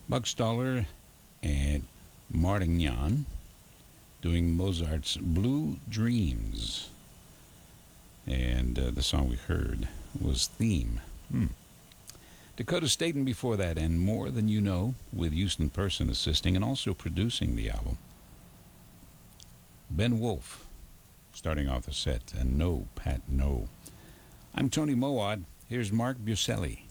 Buckstaller and Martignan doing Mozart's Blue Dreams. And the song we heard was Theme. Dakota Staten before that, and More Than You Know, with Houston Person assisting and also producing the album. Ben Wolf starting off the set, and No, Pat, No. I'm Tony Mowat. Here's Mark Buselli.